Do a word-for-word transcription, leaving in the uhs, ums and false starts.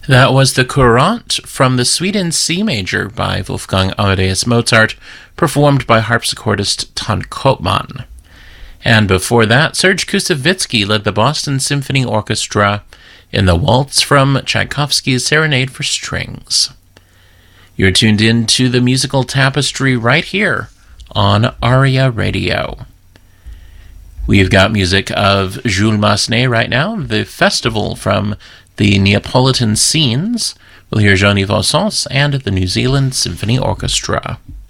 That was the Courant from the Suite in C major by Wolfgang Amadeus Mozart, performed by harpsichordist Ton Koopman. And before that, Serge Koussevitzky led the Boston Symphony Orchestra in the waltz from Tchaikovsky's Serenade for Strings. You're tuned in to the musical tapestry right here on Aria Radio. We've got music of Jules Massenet right now, the festival from the Neapolitan Scenes. We'll hear Jean-Yves Ossens and the New Zealand Symphony Orchestra.